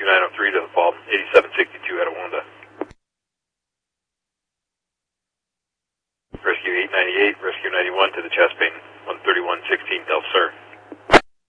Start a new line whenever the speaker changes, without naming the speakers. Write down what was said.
Rescue 903 to the fall, 8762 Etiwanda. Rescue 898, Rescue 91 to the chest pain, 13116 Del Sur.